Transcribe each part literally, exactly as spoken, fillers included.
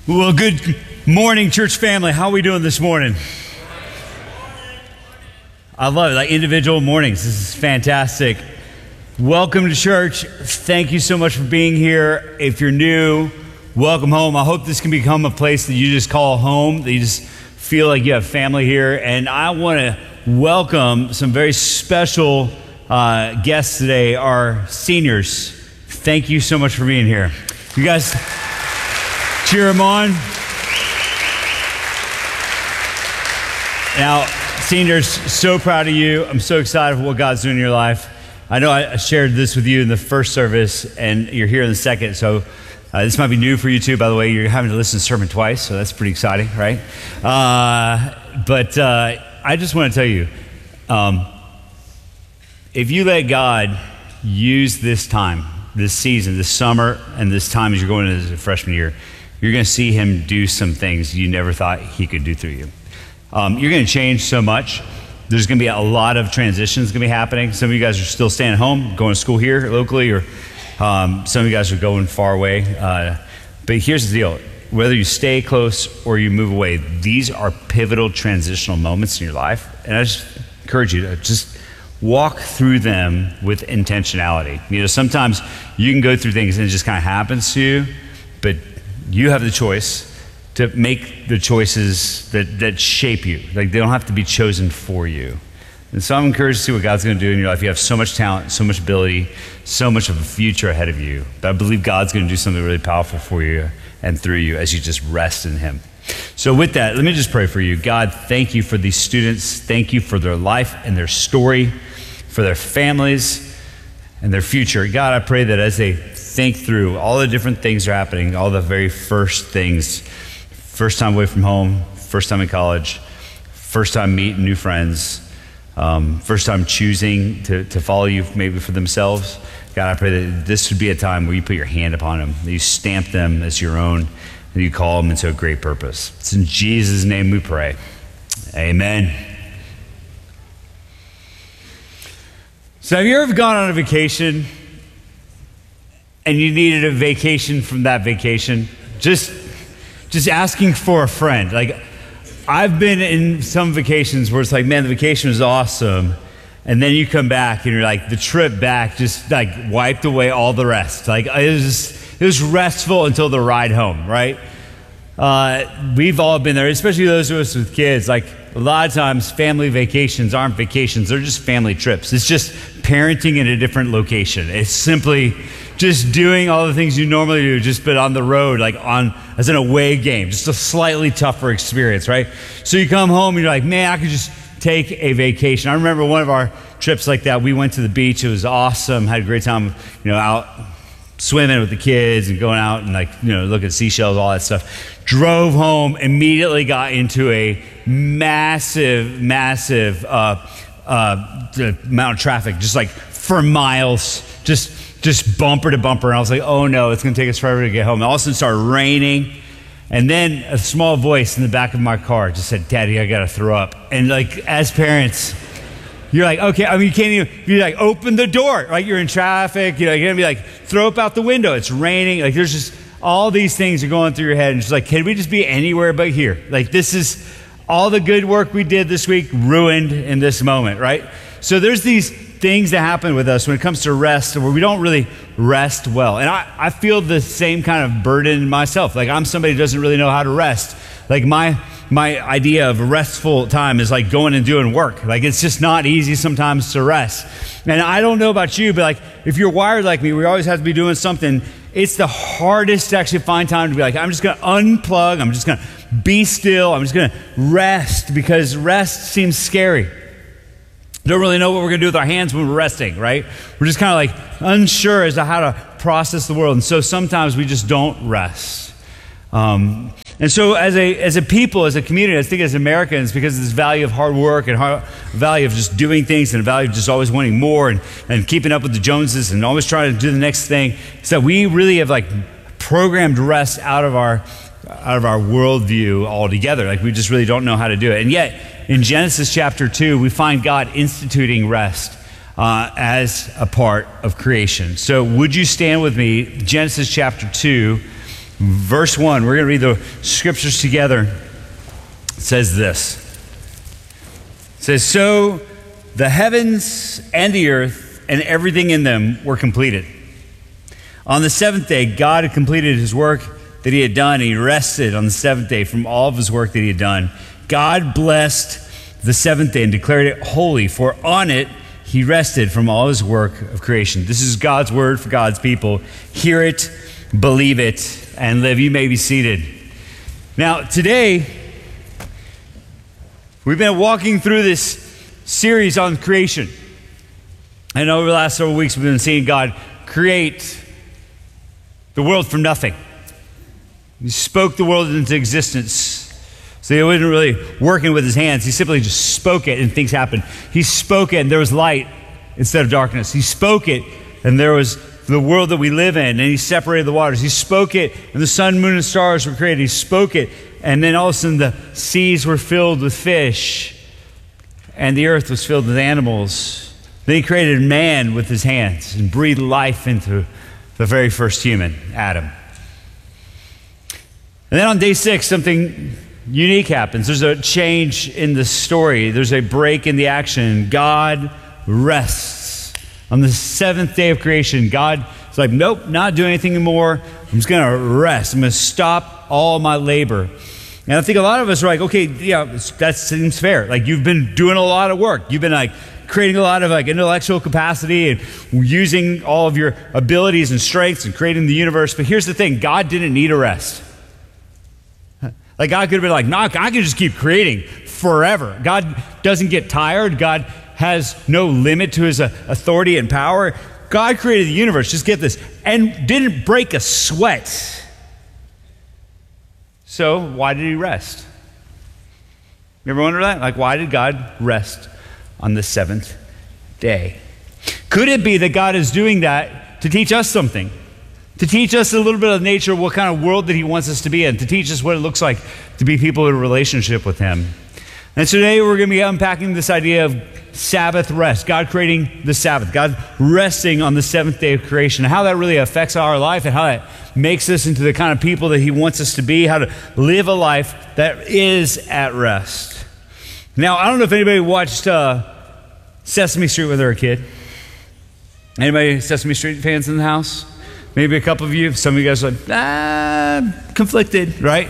Well, good morning, church family. How are we doing this morning? I love it, like individual mornings. This is fantastic. Welcome to church. Thank you so much for being here. If you're new, welcome home. I hope this can become a place that you just call home, that you just feel like you have family here. And I want to welcome some very special uh, guests today, our seniors. Thank you so much for being here. You guys... cheer them on. Now, seniors, so proud of you. I'm so excited for what God's doing in your life. I know I shared this with you in the first service, and you're here in the second, so uh, this might be new for you too, by the way. You're having to listen to the sermon twice, so that's pretty exciting, right? Uh, but uh, I just want to tell you, um, if you let God use this time, this season, this summer, and this time as you're going into the freshman year, you're going to see him do some things you never thought he could do through you. Um, you're going to change so much. There's going to be a lot of transitions going to be happening. Some of you guys are still staying home, going to school here locally, or um, some of you guys are going far away. Uh, but here's the deal. Whether you stay close or you move away, these are pivotal transitional moments in your life. And I just encourage you to just walk through them with intentionality. You know, sometimes you can go through things and it just kind of happens to you, but you have the choice to make the choices that, that shape you. Like, they don't have to be chosen for you. And so I'm encouraged to see what God's going to do in your life. You have so much talent, so much ability, so much of a future ahead of you. But I believe God's going to do something really powerful for you and through you as you just rest in him. So with that, let me just pray for you. God, thank you for these students. Thank you for their life and their story, for their families and their future. God, I pray that as they think through all the different things that are happening, all the very first things, first time away from home, first time in college, first time meeting new friends, um, first time choosing to, to follow you maybe for themselves. God, I pray that this would be a time where you put your hand upon them, that you stamp them as your own, and you call them into a great purpose. It's in Jesus' name we pray. Amen. So have you ever gone on a vacation and you needed a vacation from that vacation? Just, just asking for a friend. Like, I've been in some vacations where it's like, man, the vacation was awesome. And then you come back and you're like, the trip back just like wiped away all the rest. Like, it was, just, it was restful until the ride home, right? Uh, we've all been there, especially those of us with kids. Like, a lot of times family vacations aren't vacations, they're just family trips. It's just parenting in a different location. It's simply just doing all the things you normally do, just but on the road, like on as an away game, just a slightly tougher experience, right? So you come home and you're like, man, I could just take a vacation. I remember one of our trips like that, we went to the beach, it was awesome, had a great time, you know, out swimming with the kids and going out and like, you know, looking at seashells, all that stuff. Drove home, immediately got into a massive, massive uh, uh, the amount of traffic, just like for miles, just just bumper to bumper. And I was like, oh no, it's gonna take us forever to get home. And all of a sudden it started raining. And then a small voice in the back of my car just said, Daddy, I gotta throw up. And like, as parents, you're like, okay, I mean, you can't even, you like, open the door, right? You're in traffic, you know, you're gonna be like, throw up out the window, it's raining. Like, there's just, all these things are going through your head. And it's like, can we just be anywhere but here? Like, this is, all the good work we did this week ruined in this moment, right? So there's these things that happen with us when it comes to rest where we don't really rest well. And I, I feel the same kind of burden myself. Like, I'm somebody who doesn't really know how to rest. Like, my my idea of a restful time is like going and doing work. Like, it's just not easy sometimes to rest. And I don't know about you, but like, if you're wired like me, we always have to be doing something. It's the hardest to actually find time to be like, I'm just going to unplug. I'm just going to be still. I'm just going to rest, because rest seems scary. Don't really know what we're going to do with our hands when we're resting, right? We're just kind of like unsure as to how to process the world. And so sometimes we just don't rest. Um, and so as a as a people, as a community, I think as Americans, because of this value of hard work and hard, value of just doing things and the value of just always wanting more and, and keeping up with the Joneses and always trying to do the next thing, is that we really have like programmed rest out of our out of our worldview altogether. Like, we just really don't know how to do it. And yet, in Genesis chapter two, we find God instituting rest uh, as a part of creation. So would you stand with me, Genesis chapter two, verse one. We're going to read the scriptures together. It says this. It says, so the heavens and the earth and everything in them were completed. On the seventh day, God had completed his work that he had done, and he rested on the seventh day from all of his work that he had done. God blessed the seventh day and declared it holy, for on it he rested from all his work of creation. This is God's word for God's people. Hear it, believe it, and live. You may be seated. Now, today, we've been walking through this series on creation. And over the last several weeks, we've been seeing God create the world from nothing. He spoke the world into existence. So he wasn't really working with his hands. He simply just spoke it and things happened. He spoke it and there was light instead of darkness. He spoke it and there was the world that we live in, and he separated the waters. He spoke it and the sun, moon, and stars were created. He spoke it and then all of a sudden the seas were filled with fish and the earth was filled with animals. Then he created man with his hands and breathed life into the very first human, Adam. And then on day six, something unique happens. There's a change in the story. There's a break in the action. God rests. On the seventh day of creation, God is like, nope, not doing anything anymore. I'm just going to rest. I'm going to stop all my labor. And I think a lot of us are like, okay, yeah, that seems fair. Like, you've been doing a lot of work. You've been like creating a lot of like intellectual capacity and using all of your abilities and strengths and creating the universe. But here's the thing, God didn't need a rest. Like, God could have been like, no, I can just keep creating forever. God doesn't get tired. God has no limit to his uh, authority and power. God created the universe, just get this, and didn't break a sweat. So why did he rest? You ever wonder that? Like, why did God rest on the seventh day? Could it be that God is doing that to teach us something? To teach us a little bit of nature, what kind of world that he wants us to be in, to teach us what it looks like to be people in a relationship with him. And today we're going to be unpacking this idea of Sabbath rest, God creating the Sabbath, God resting on the seventh day of creation, how that really affects our life and how that makes us into the kind of people that he wants us to be, how to live a life that is at rest. Now, I don't know if anybody watched uh, Sesame Street when they were a kid. Anybody Sesame Street fans in the house? Maybe a couple of you. Some of you guys are like, ah, conflicted, right?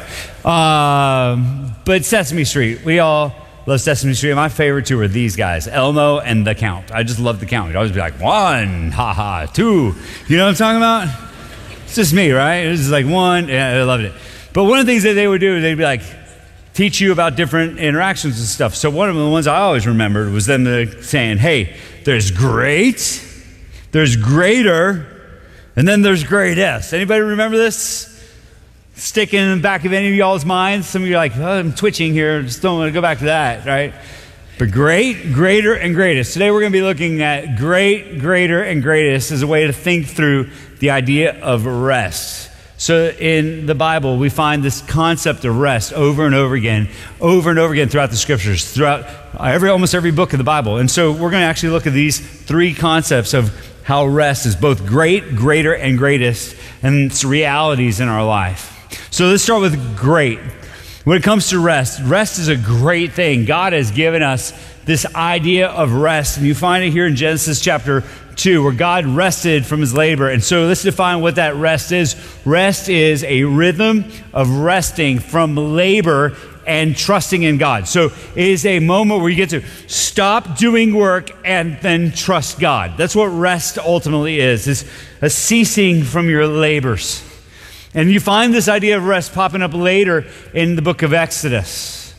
Um, but Sesame Street, we all love Sesame Street. My favorite two are these guys, Elmo and the Count. I just love the Count. He'd always be like, one, ha ha, two. You know what I'm talking about? It's just me, right? It was just like one. Yeah, I loved it. But one of the things that they would do, they'd be like, teach you about different interactions and stuff. So one of the ones I always remembered was them saying, hey, there's great, there's greater, and then there's greatest. Anybody remember this? Sticking in the back of any of y'all's minds? Some of you are like, oh, I'm twitching here. Just don't want to go back to that, right? But great, greater, and greatest. Today we're going to be looking at great, greater, and greatest as a way to think through the idea of rest. So in the Bible, we find this concept of rest over and over again, over and over again throughout the scriptures, throughout every almost every book of the Bible. And so we're going to actually look at these three concepts of how rest is both great, greater, and greatest, and its realities in our life. So let's start with great. When it comes to rest, rest is a great thing. God has given us this idea of rest, and you find it here in Genesis chapter two, where God rested from his labor. And so let's define what that rest is. Rest is a rhythm of resting from labor and trusting in God. So it is a moment where you get to stop doing work and then trust God. That's what rest ultimately is, is a ceasing from your labors. And you find this idea of rest popping up later in the book of Exodus.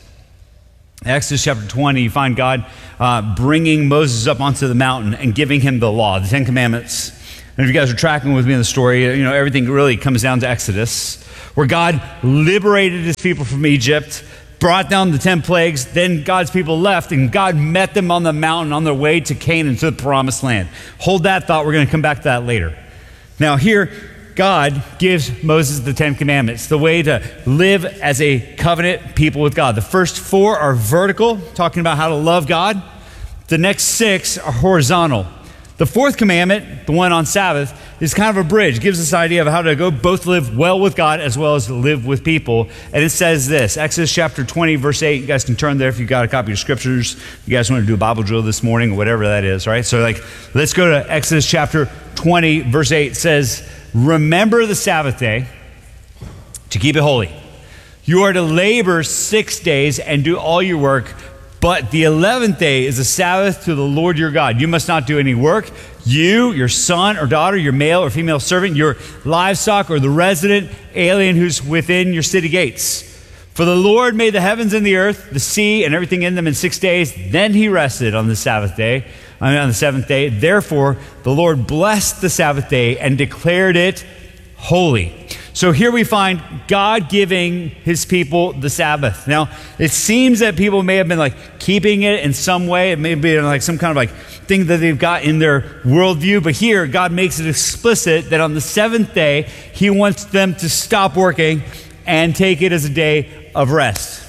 Exodus chapter twenty, you find God uh, bringing Moses up onto the mountain and giving him the law, the Ten Commandments. And if you guys are tracking with me in the story, you know, everything really comes down to Exodus, where God liberated his people from Egypt, brought down the ten plagues, then God's people left, and God met them on the mountain on their way to Canaan, to the promised land. Hold that thought. We're going to come back to that later. Now here, God gives Moses the Ten Commandments, the way to live as a covenant people with God. The first four are vertical, talking about how to love God. The next six are horizontal. The fourth commandment, the one on Sabbath, is kind of a bridge, gives us an idea of how to go both live well with God as well as live with people. And it says this, Exodus chapter twenty, verse eight. You guys can turn there if you've got a copy of scriptures. You guys want to do a Bible drill this morning or whatever that is, right? So like, let's go to Exodus chapter twenty, verse eight. It says, remember the Sabbath day to keep it holy. You are to labor six days and do all your work, but the eleventh day is a Sabbath to the Lord your God. You must not do any work. You, your son or daughter, your male or female servant, your livestock, or the resident alien who's within your city gates. For the Lord made the heavens and the earth, the sea, and everything in them in six days. Then he rested on the Sabbath day, I mean, on the seventh day. Therefore, the Lord blessed the Sabbath day and declared it holy. So here we find God giving his people the Sabbath. Now, it seems that people may have been like keeping it in some way. It may be like some kind of like thing that they've got in their worldview. But here, God makes it explicit that on the seventh day, he wants them to stop working and take it as a day of rest.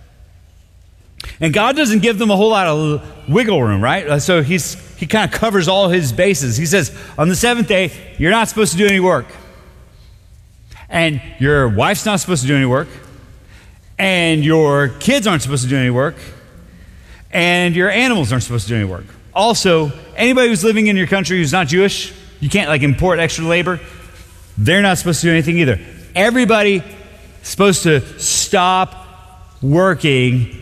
And God doesn't give them a whole lot of wiggle room, right? So he's he kind of covers all his bases. He says, on the seventh day, you're not supposed to do any work. And your wife's not supposed to do any work. And your kids aren't supposed to do any work. And your animals aren't supposed to do any work. Also, anybody who's living in your country who's not Jewish, you can't like import extra labor. They're not supposed to do anything either. Everybody is supposed to stop working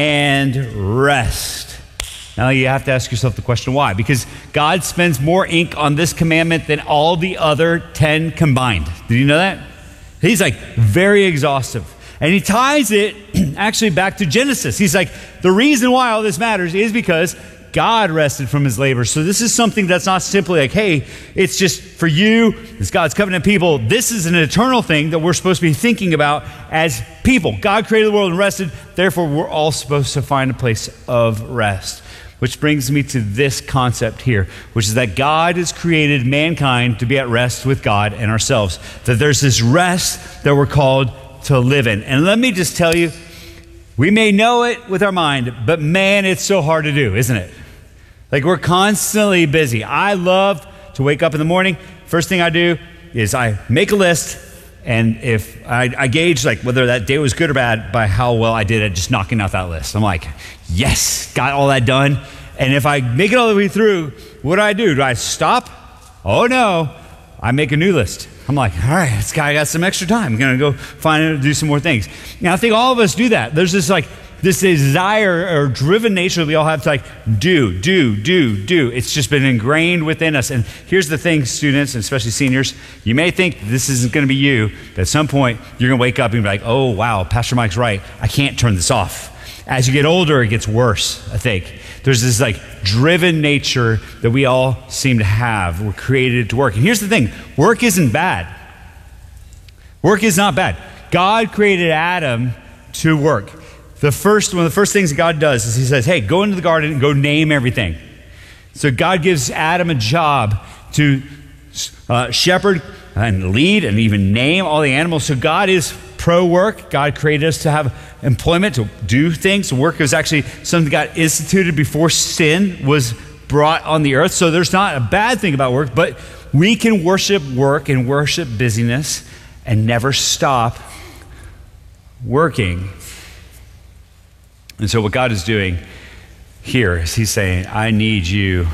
and rest. Now you have to ask yourself the question, why? Because God spends more ink on this commandment than all the other ten combined. Did you know that? He's like very exhaustive. And he ties it actually back to Genesis. He's like, the reason why all this matters is because God rested from his labor. So this is something that's not simply like, hey, it's just for you, it's God's covenant people. This is an eternal thing that we're supposed to be thinking about as people. God created the world and rested. Therefore, we're all supposed to find a place of rest. Which brings me to this concept here, which is that God has created mankind to be at rest with God and ourselves. That there's this rest that we're called to live in. And let me just tell you, we may know it with our mind, but man, it's so hard to do, isn't it? Like we're constantly busy. I love to wake up in the morning. First thing I do is I make a list. And if I, I gauge like whether that day was good or bad by how well I did at just knocking out that list. I'm like, yes, got all that done. And if I make it all the way through, what do I do? Do I stop? Oh no, I make a new list. I'm like, all right, this guy got some extra time. I'm gonna go find and do some more things. Now I think all of us do that. There's this like, this desire or driven nature we all have to like do, do, do, do. It's just been ingrained within us. And here's the thing, students, and especially seniors, you may think this isn't gonna be you, but at some point you're gonna wake up and be like, oh wow, Pastor Mike's right. I can't turn this off. As you get older, it gets worse, I think. There's this like driven nature that we all seem to have. We're created to work. And here's the thing, work isn't bad. Work is not bad. God created Adam to work. The first, one of the first things that God does is he says, hey, go into the garden and go name everything. So God gives Adam a job to uh, shepherd and lead and even name all the animals. So God is pro-work. God created us to have employment, to do things. Work is actually something that got instituted before sin was brought on the earth. So there's not a bad thing about work, but we can worship work and worship busyness and never stop working. And so what God is doing here is he's saying, I need you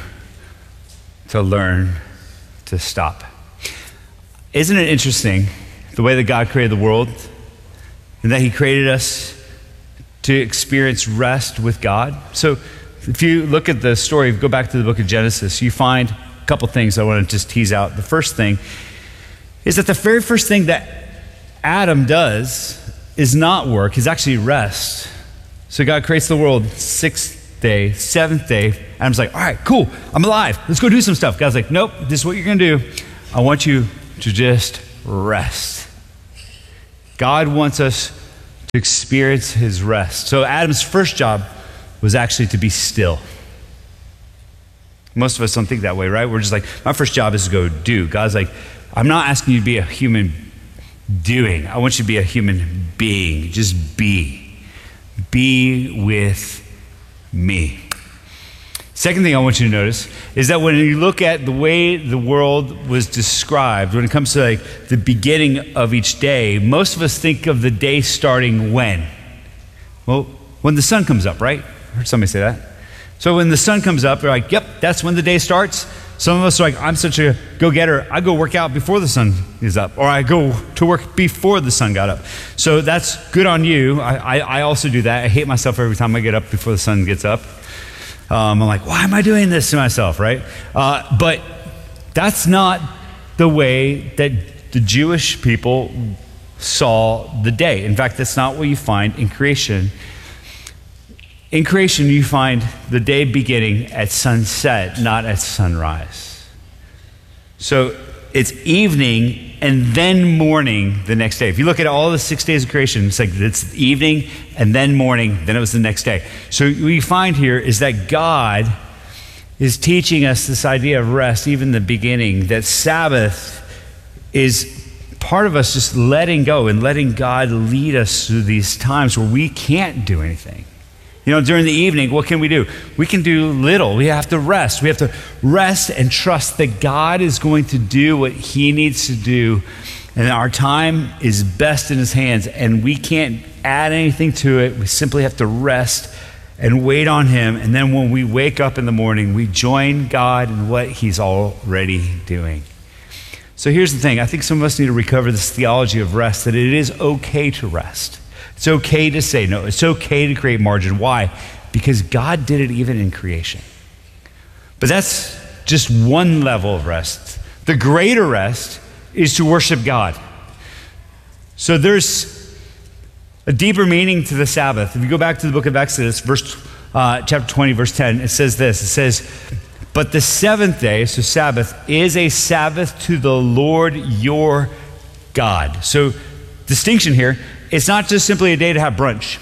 to learn to stop. Isn't it interesting the way that God created the world and that he created us to experience rest with God? So if you look at the story, go back to the book of Genesis, you find a couple things I want to just tease out. The first thing is that the very first thing that Adam does is not work, is actually rest. So God creates the world, sixth day, seventh day. Adam's like, all right, cool, I'm alive. Let's go do some stuff. God's like, nope, this is what you're going to do. I want you to just rest. God wants us to experience his rest. So Adam's first job was actually to be still. Most of us don't think that way, right? We're just like, my first job is to go do. God's like, I'm not asking you to be a human doing. I want you to be a human being. Just be. Be with me. Second thing I want you to notice is that when you look at the way the world was described, when it comes to like the beginning of each day, most of us think of the day starting when? Well, when the sun comes up, right? I heard somebody say that. So when the sun comes up, they're like, yep, that's when the day starts. Some of us are like, I'm such a go-getter. I go work out before the sun is up, or I go to work before the sun got up. So that's good on you. I, I, I also do that. I hate myself every time I get up before the sun gets up. Um, I'm like, why am I doing this to myself, right? Uh, but that's not the way that the Jewish people saw the day. In fact, that's not what you find in creation. In creation, you find the day beginning at sunset, not at sunrise. So it's evening and then morning the next day. If you look at all the six days of creation, it's like it's evening and then morning, then it was the next day. So what you find here is that God is teaching us this idea of rest, even the beginning, that Sabbath is part of us just letting go and letting God lead us through these times where we can't do anything. You know, during the evening, what can we do? We can do little. We have to rest. We have to rest and trust that God is going to do what he needs to do. And our time is best in his hands. And we can't add anything to it. We simply have to rest and wait on him. And then when we wake up in the morning, we join God in what he's already doing. So here's the thing. I think some of us need to recover this theology of rest, that it is okay to rest. It's okay to say no. It's okay to create margin. Why? Because God did it even in creation. But that's just one level of rest. The greater rest is to worship God. So there's a deeper meaning to the Sabbath. If you go back to the book of Exodus, verse uh, chapter twenty, verse ten, it says this. It says, but the seventh day, so Sabbath, is a Sabbath to the Lord your God. So distinction here. It's not just simply a day to have brunch.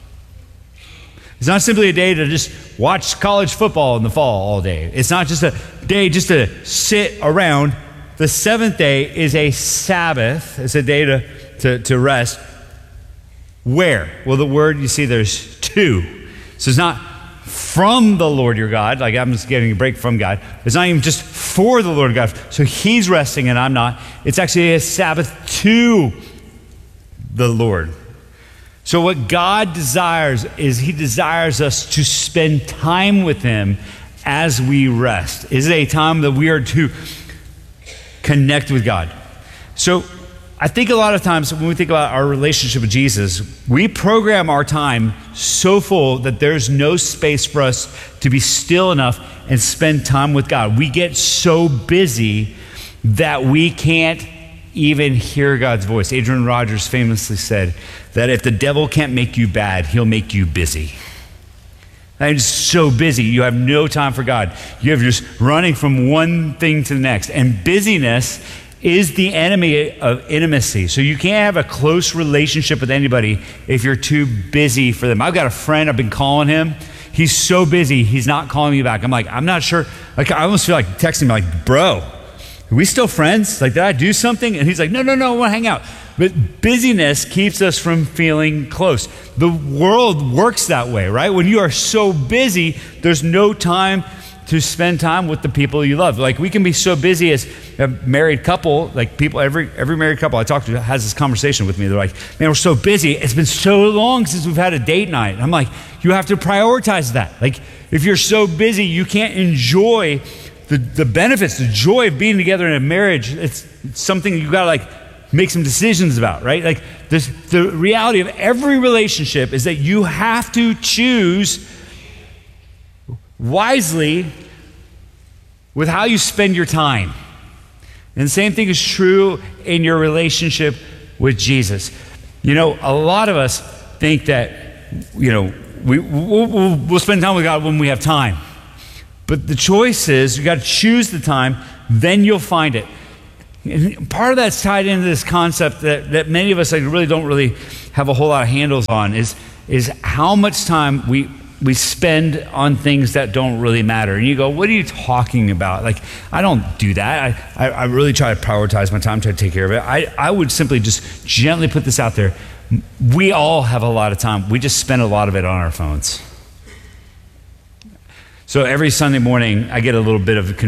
It's not simply a day to just watch college football in the fall all day. It's not just a day just to sit around. The seventh day is a Sabbath. It's a day to, to, to rest. Where? Well, the word, you see, there's two. So it's not from the Lord your God, like I'm just getting a break from God. It's not even just for the Lord God. So he's resting and I'm not. It's actually a Sabbath to the Lord. So what God desires is he desires us to spend time with him as we rest. Is it a time that we are to connect with God? So I think a lot of times when we think about our relationship with Jesus, we program our time so full that there's no space for us to be still enough and spend time with God. We get so busy that we can't even hear God's voice. Adrian Rogers famously said that if the devil can't make you bad, he'll make you busy. I'm just so busy, you have no time for God. You're just running from one thing to the next. And busyness is the enemy of intimacy. So you can't have a close relationship with anybody if you're too busy for them. I've got a friend, I've been calling him. He's so busy, he's not calling me back. I'm like, I'm not sure. Like, I almost feel like texting him like, bro, are we still friends? Like, did I do something? And he's like, no, no, no, I want to hang out. But busyness keeps us from feeling close. The world works that way, right? When you are so busy, there's no time to spend time with the people you love. Like, we can be so busy as a married couple, like people, every every married couple I talk to has this conversation with me. They're like, man, we're so busy. It's been so long since we've had a date night. And I'm like, you have to prioritize that. Like, if you're so busy, you can't enjoy The, the benefits, the joy of being together in a marriage. It's, it's something you gotta like make some decisions about, right? Like this, the reality of every relationship is that you have to choose wisely with how you spend your time. And the same thing is true in your relationship with Jesus. You know, a lot of us think that, you know, we, we'll, we'll, we'll spend time with God when we have time. But the choice is, you got to choose the time, then you'll find it. And part of that's tied into this concept that, that many of us like, really don't really have a whole lot of handles on is, is how much time we, we spend on things that don't really matter. And you go, what are you talking about? Like, I don't do that. I, I, I really try to prioritize my time, try to take care of it. I, I would simply just gently put this out there. We all have a lot of time. We just spend a lot of it on our phones. So every Sunday morning, I get a little bit of a